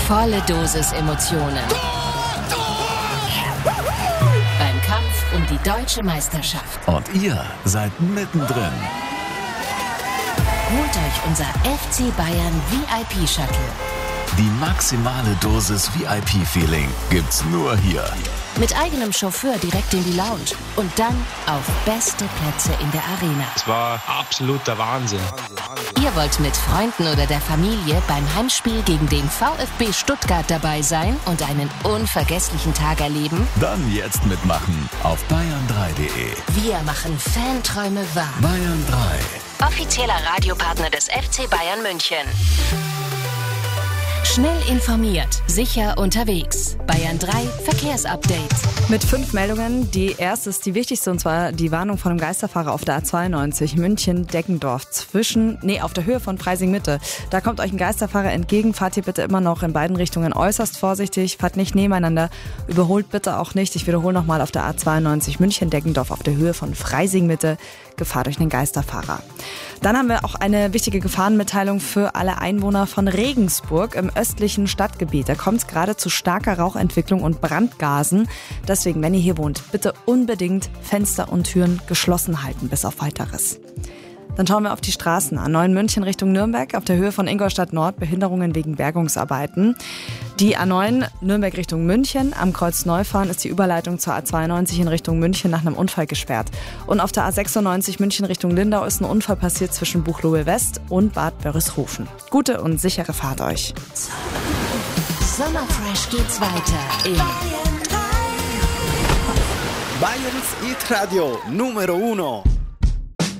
Volle Dosis Emotionen. Beim Kampf um die deutsche Meisterschaft. Und ihr seid mittendrin. Holt euch unser FC Bayern VIP-Shuttle. Die maximale Dosis VIP-Feeling gibt's nur hier. Mit eigenem Chauffeur direkt in die Lounge und dann auf beste Plätze in der Arena. Es war absoluter Wahnsinn. Ihr wollt mit Freunden oder der Familie beim Heimspiel gegen den VfB Stuttgart dabei sein und einen unvergesslichen Tag erleben? Dann jetzt mitmachen auf bayern3.de. Wir machen Fanträume wahr. Bayern 3. Offizieller Radiopartner des FC Bayern München. Schnell informiert, sicher unterwegs. Bayern 3 Verkehrsupdate. Mit 5 Meldungen. Die erste ist die wichtigste, und zwar die Warnung von einem Geisterfahrer auf der A92 München-Deggendorf auf der Höhe von Freising-Mitte. Da kommt euch ein Geisterfahrer entgegen. Fahrt ihr bitte immer noch in beiden Richtungen äußerst vorsichtig. Fahrt nicht nebeneinander. Überholt bitte auch nicht. Ich wiederhole nochmal auf der A92 München-Deggendorf auf der Höhe von Freising-Mitte. Gefahr durch einen Geisterfahrer. Dann haben wir auch eine wichtige Gefahrenmitteilung für alle Einwohner von Regensburg im östlichen Stadtgebiet. Da kommt es gerade zu starker Rauchentwicklung und Brandgasen. Deswegen, wenn ihr hier wohnt, bitte unbedingt Fenster und Türen geschlossen halten, bis auf Weiteres. Dann schauen wir auf die Straßen. A9 München Richtung Nürnberg auf der Höhe von Ingolstadt Nord, Behinderungen wegen Bergungsarbeiten. Die A9 Nürnberg Richtung München, am Kreuz Neufahren ist die Überleitung zur A92 in Richtung München nach einem Unfall gesperrt. Und auf der A96 München Richtung Lindau ist ein Unfall passiert zwischen Buchloe West und Bad Wörishofen. Gute und sichere Fahrt euch. Sommerfresh geht's weiter in Bayerns Hit Radio Numero 1.